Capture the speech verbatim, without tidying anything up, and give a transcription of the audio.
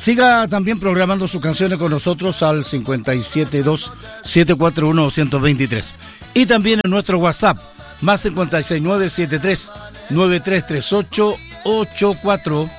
Siga también programando sus canciones con nosotros al cinco siete dos, siete cuatro uno, uno dos tres. Y también en nuestro WhatsApp, más cinco seis nueve siete tres nueve tres tres ocho ocho cuatro.